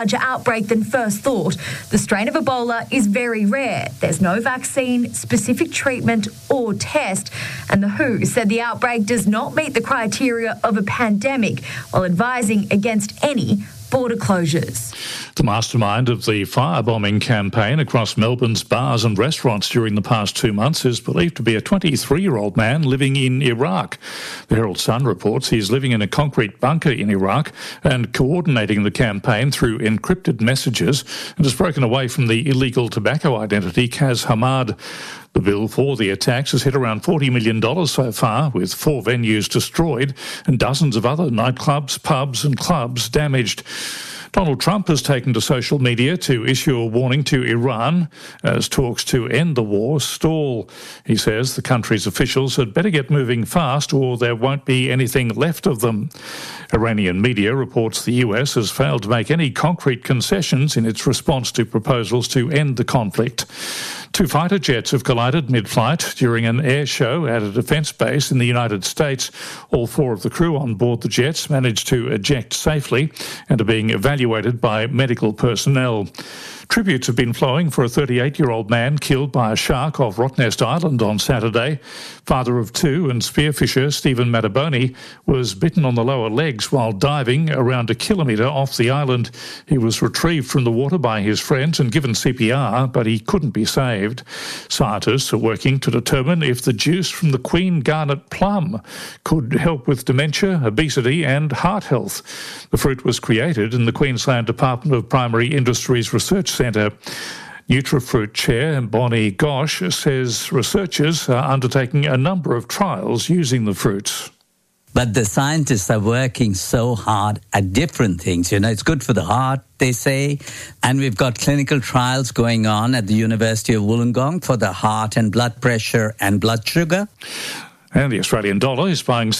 larger outbreak than first thought. The strain of Ebola is very rare. There's no vaccine, specific treatment or test. And the WHO said the outbreak does not meet the criteria of a pandemic, while advising against any border closures. The mastermind of the firebombing campaign across Melbourne's bars and restaurants during the past 2 months is believed to be a 23-year-old man living in Iraq. The Herald Sun reports he's living in a concrete bunker in Iraq and coordinating the campaign through encrypted messages, and has broken away from the illegal tobacco identity Kaz Hamad. The bill for the attacks has hit around $40 million so far, with 4 venues destroyed and dozens of other nightclubs, pubs and clubs damaged. Donald Trump has taken to social media to issue a warning to Iran as talks to end the war stall. He says the country's officials had better get moving fast or there won't be anything left of them. Iranian media reports the US has failed to make any concrete concessions in its response to proposals to end the conflict. 2 fighter jets have collided mid-flight during an air show at a defence base in the United States. All 4 of the crew on board the jets managed to eject safely and are being evaluated by medical personnel. Tributes have been flowing for a 38-year-old man killed by a shark off Rottnest Island on Saturday. Father of 2 and spearfisher Stephen Mataboni was bitten on the lower legs while diving around a kilometre off the island. He was retrieved from the water by his friends and given CPR, but he couldn't be saved. Scientists are working to determine if the juice from the Queen Garnet plum could help with dementia, obesity and heart health. The fruit was created in the Queensland Department of Primary Industries Research Centre. Nutrifruit Chair Bonnie Gosh says researchers are undertaking a number of trials using the fruits. But the scientists are working so hard at different things. You know, it's good for the heart, they say. And we've got clinical trials going on at the University of Wollongong for the heart and blood pressure and blood sugar. And the Australian dollar is buying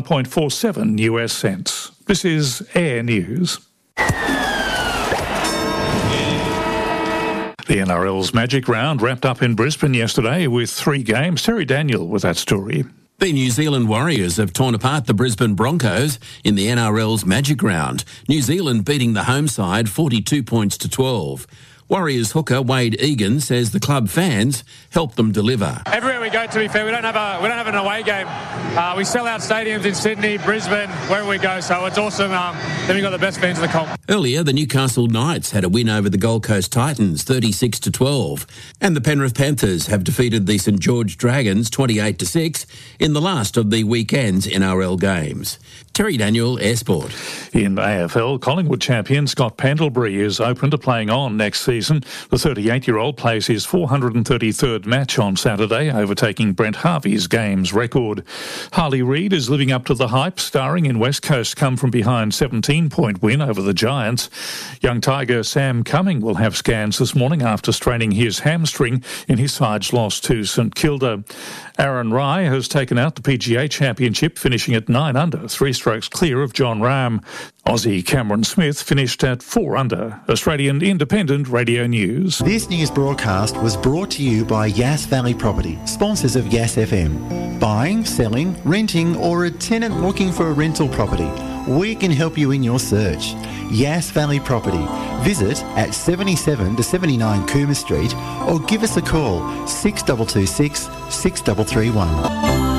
71.47 US cents. This is Air News. The NRL's Magic Round wrapped up in Brisbane yesterday with 3 games. Terry Daniel with that story. The New Zealand Warriors have torn apart the Brisbane Broncos in the NRL's Magic Round. New Zealand beating the home side 42 points to 12. Warriors hooker Wade Egan says the club fans helped them deliver. Everywhere we go, to be fair, we don't have an away game. We sell out stadiums in Sydney, Brisbane, wherever we go, so it's awesome. Then we've got the best fans in the comp. Earlier, the Newcastle Knights had a win over the Gold Coast Titans 36 to 12, and the Penrith Panthers have defeated the St George Dragons 28 to 6 in the last of the weekend's NRL games. Terry Daniel, Air Sport. In AFL, Collingwood champion Scott Pendlebury is open to playing on next season. The 38-year-old plays his 433rd match on Saturday, overtaking Brent Harvey's games record. Harley Reid is living up to the hype, starring in West Coast come-from-behind 17-point win over the Giants. Young Tiger Sam Cumming will have scans this morning after straining his hamstring in his side's loss to St Kilda. Aaron Rai has taken out the PGA Championship, finishing at 9 under, 3 strokes clear of John Rahm. Aussie Cameron Smith finished at 4 under. Australian Independent Radio News. This news broadcast was brought to you by Yass Valley Property, sponsors of Yass FM. Buying, selling, renting, or a tenant looking for a rental property, we can help you in your search. Yass Valley Property. Visit at 77 to 79 Cooma Street or give us a call 6226 6331.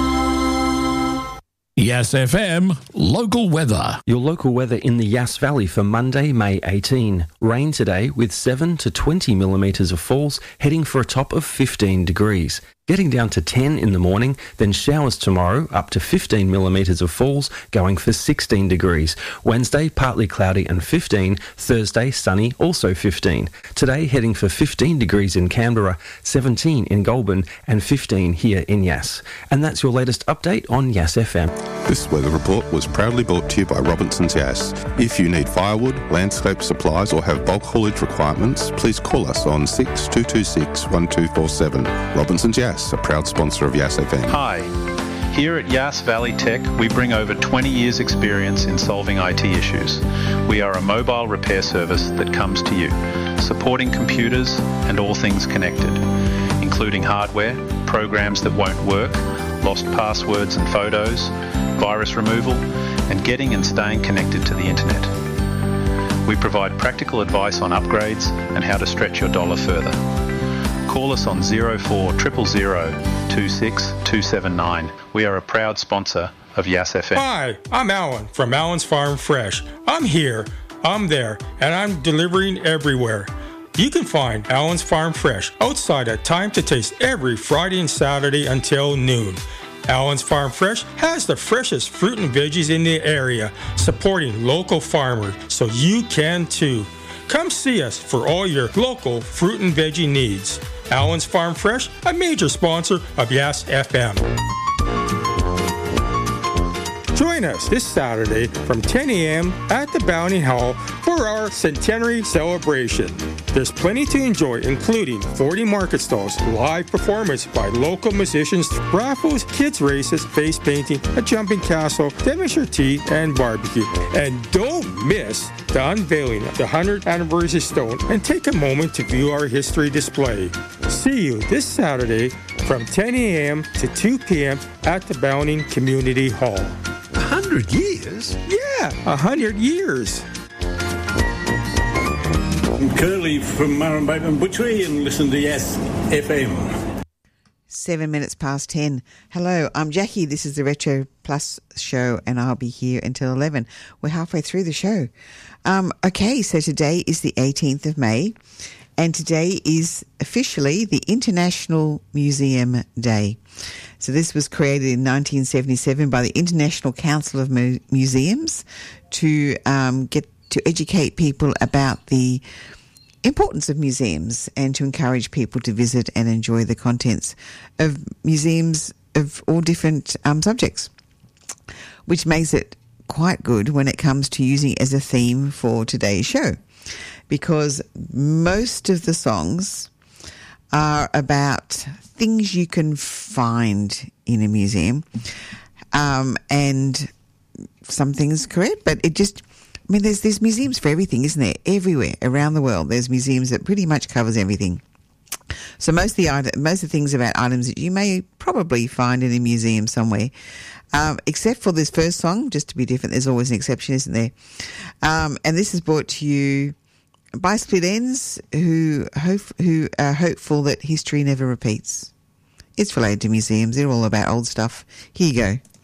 Yass FM, local weather. Your local weather in the Yass Valley for Monday, May 18. Rain today with 7 to 20 millimetres of falls, heading for a top of 15 degrees. Getting down to 10 in the morning, then showers tomorrow, up to 15 millimetres of falls, going for 16 degrees. Wednesday, partly cloudy and 15. Thursday, sunny, also 15. Today, heading for 15 degrees in Canberra, 17 in Goulburn, and 15 here in Yass. And that's your latest update on Yass FM. This weather report was proudly brought to you by Robinson's Yass. If you need firewood, landscape supplies, or have bulk haulage requirements, please call us on 6226 1247. Robinson's Yass, a proud sponsor of Yass FM. Hi. Here at Yass Valley Tech, we bring over 20 years' experience in solving IT issues. We are a mobile repair service that comes to you, supporting computers and all things connected, including hardware, programs that won't work, lost passwords and photos, virus removal, and getting and staying connected to the internet. We provide practical advice on upgrades and how to stretch your dollar further. Call us on 04 000 26 279. We are a proud sponsor of Yass FM. Hi, I'm Alan from Alan's Farm Fresh. I'm here, I'm there, and I'm delivering everywhere. You can find Alan's Farm Fresh outside at Time to Taste every Friday and Saturday until noon. Alan's Farm Fresh has the freshest fruit and veggies in the area, supporting local farmers, so you can too. Come see us for all your local fruit and veggie needs. Alan's Farm Fresh, a major sponsor of Yass FM. Join us this Saturday from 10 a.m. at the Bounty Hall for our centenary celebration. There's plenty to enjoy, including 40 market stalls, live performance by local musicians, raffles, kids races, face painting, a jumping castle, Devonshire tea, and barbecue. And don't miss the unveiling of the 100th anniversary stone and take a moment to view our history display. See you this Saturday from 10 a.m. to 2 p.m. at the Bounty Community Hall. 100 years? Yeah, 100 years. I'm Curly from Murrum Bateman Butchery and listen to Yass FM. 7 minutes past 10. Hello, I'm Jackie. This is the Retro Plus show and I'll be here until 11. We're halfway through the show. Okay, so today is the 18th of May and today is officially the International Museum Day. So this was created in 1977 by the International Council of Museums to educate people about the importance of museums and to encourage people to visit and enjoy the contents of museums of all different subjects, which makes it quite good when it comes to using it as a theme for today's show, because most of the songs are about things you can find in a museum, and some things correct, but it just, I mean, there's museums for everything, isn't there? Everywhere around the world, there's museums that pretty much covers everything. So most of the things about items that you may probably find in a museum somewhere, except for this first song, just to be different. There's always an exception, isn't there? And this is brought to you by Split Ends, who are hopeful that history never repeats. It's related to museums. They're all about old stuff. Here you go.